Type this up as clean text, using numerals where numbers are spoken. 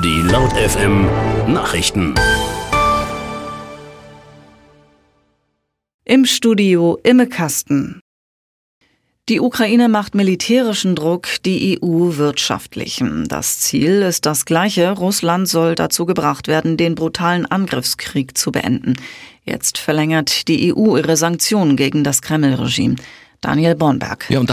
Die Laut FM Nachrichten. Im Studio Imme Kasten. Die Ukraine macht militärischen Druck, die EU wirtschaftlichen. Das Ziel ist das gleiche. Russland soll dazu gebracht werden, den brutalen Angriffskrieg zu beenden. Jetzt verlängert die EU ihre Sanktionen gegen das Kreml-Regime. Daniel Bornberg. Ja, und